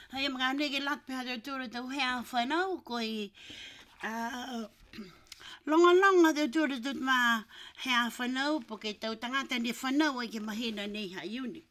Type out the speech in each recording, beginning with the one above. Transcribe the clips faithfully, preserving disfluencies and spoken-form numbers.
Hai mga nege lat pe hado tūra tau hea whanau koi longa longa tau tūra tut mā hea whanau po kei tau tangata ni whanau ai ke mahina nei ha iuni.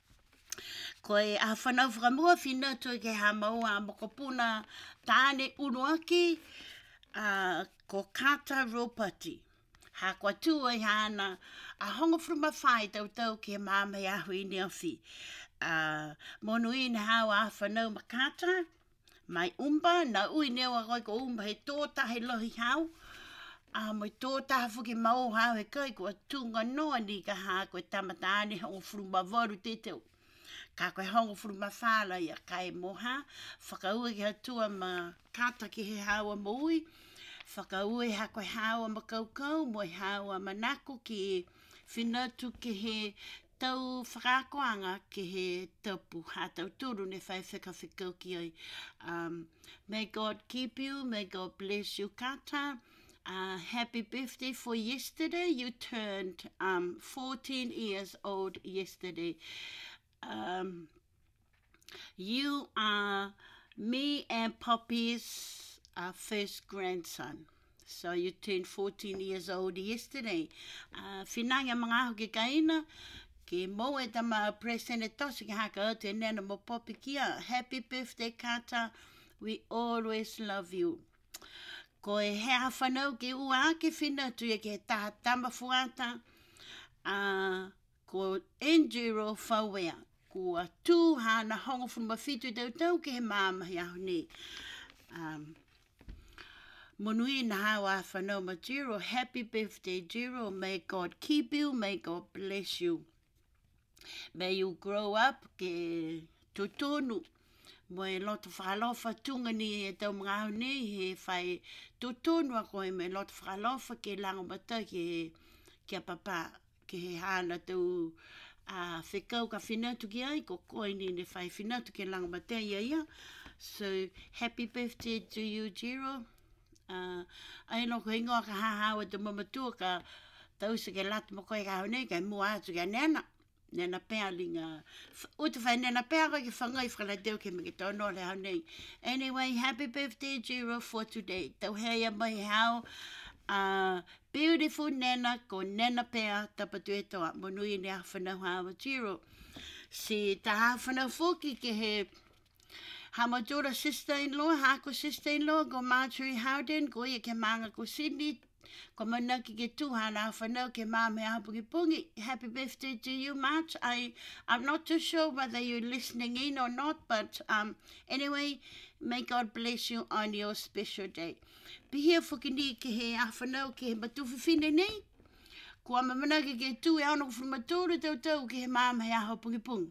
Koi a whanau whakamua whina tui ke ha maua a mokopuna tāne unu aki uh, ko Kata Ropati. Ha kua tua i hana a hongo fruma whai tau tau ke māmai ahu i ni awhi. Uh, monu i ni hau a whanau makata, mai umba, na ui newa koi ko umba he tōta he lohi hau. Uh, mai tōta ha whuki mau hau he kai kua tunga noa ni ka ha koe tamataane hongo fruma waru te teo. Ka koe hongo fruma whala ia kai moha, whakaua ki hatua ma kata ki he hawa mo ui, whakaue ha koe hawa ma kaukau, mo he hawa manako ki whinatu ki he tau whakakoanga ki he tapu ha tau turu ne whai whika whikau ki ai. Um, may God keep you, may God bless you, Kata. Uh, happy birthday for yesterday. You turned um, fourteen years old yesterday. Um, you are me and Poppy's uh, first grandson. So you turned fourteen years old yesterday. Uh, Whinanga mga ahu ke kaina, ke mo e tama presene tosi ke haka atu e nena mo Poppy kia. Happy birthday, Kata. We always love you. Ko e hea whanau ke ua ke whina tu e ke taha tama fuata. Uh, ko Enduro whawea. Ko a tū hana hongo whunuma whitu tau tau ke he māmahi ahu ne. Um, Monui na hawa whanau ma Jiro. Happy birthday, Jiro. May God keep you. May God bless you. May you grow up ke tutonu. Mo e loto whakalofa tunga ni e tau mga au ni he whai tutonu a koe me loto whakalofa ke lango mata ke, ke a papa ke he hana tau a uh, whekau ka whinatu ki ai ko koe ni ne whai whinatu ke lango mata ia ia. So happy birthday to you, Jiro. Uh, ai loko ingoa ka hahawa te mamatua ka tausa ke latu mo koe ka hau nei kai mua atu ke nena. Nena pēr linga. Uta whai nena pēr koe ki whangai whakalateu ke me ke tono le hau nei. Anyway, happy birthday, Jiro, for today. Tau hea mai hau. Uh, beautiful nena ko nena pēr tapatu e toa. Monui ne a whanau hawa Jiro. Si ta ha whanau whoki ke he Hamadura sister-in-law, hako sister-in-law, ko Marjorie Howden, ko ia ke manga ko Sydney, ko manaki ke tuhana whanau ke mame apungi pungi. Happy birthday to you, March. I, I'm not too sure whether you're listening in or not, but um, anyway, may God bless you on your special day. Pihia whakini ke he a whanau ke he matuwhiwhine nei, ko ama manaki ke tu e ano whamatūru tau tau ke he mame apungi pungi.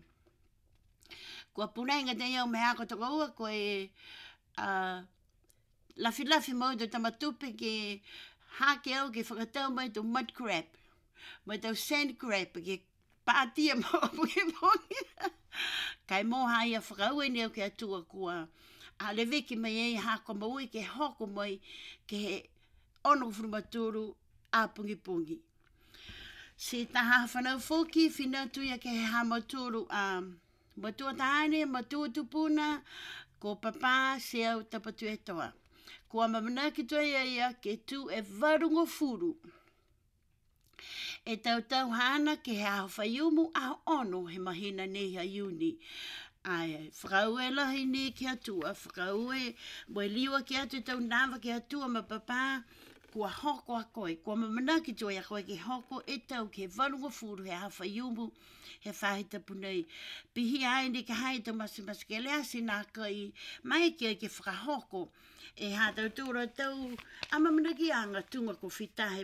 Kua punainga te iau me hako toka ua, ko e uh, lafi lafi mau te tamatupe ke hake au ke whakatau mai tu mud crab, mai tau sand crab, ke pātia mau puke pongi. Kai mō hai a whakaue ni au ke atua kua a leweki mai ei hako maui ke hoko mai ke he ono whurumaturu a pungi pungi. Si taha whanau whoki, whina tuia ke he hamaturu a um, matua tahane, matua tupuna, ko papa se au tapatu e toa. Ko amamana ki toa ia ia ke tu e varungo furu. E tau tau hana ke he aho whaiumu aho ono he mahina nei a iuni. Ai, whakaue lahi ni ki atua, whakaue moe liwa ki atu tau nawa ki atua ma papa, kua hoko a koe, kua mamana ki toa ia koe ke hoko e tau ke varungo furu he aho whaiumu, he whahita punei. Pihi ai ni ka haita masi masi ke leasi nā kai mai kia ke whakahoko e hā tau tūra tau ama mana ki anga tunga ko whitahe